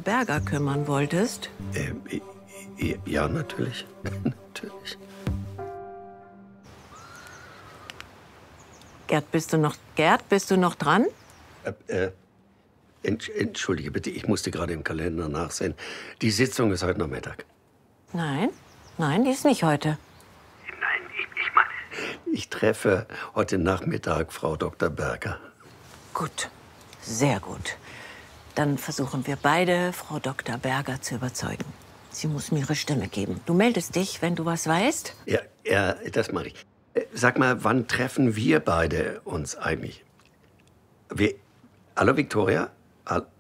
Berger kümmern wolltest? Ja, natürlich. Natürlich. Gerd, bist du noch dran? Entschuldige bitte, ich musste gerade im Kalender nachsehen. Die Sitzung ist heute Nachmittag. Nein, die ist nicht heute. Nein, ich meine, ich treffe heute Nachmittag Frau Dr. Berger. Gut, sehr gut. Dann versuchen wir beide, Frau Dr. Berger zu überzeugen. Sie muss mir ihre Stimme geben. Du meldest dich, wenn du was weißt? Ja, das mache ich. Sag mal, wann treffen wir beide uns eigentlich? Hallo, Victoria?